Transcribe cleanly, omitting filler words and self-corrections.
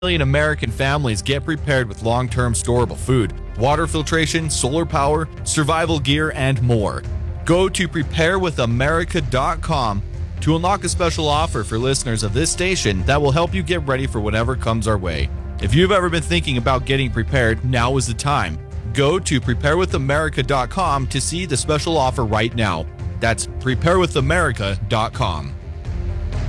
million American families get prepared with long-term storable food, water filtration, solar power, survival gear, and more. Go to preparewithamerica.com to unlock a special offer for listeners of this station that will help you get ready for whatever comes our way. If you've ever been thinking about getting prepared, now is the time. Go to preparewithamerica.com to see the special offer right now. That's preparewithamerica.com.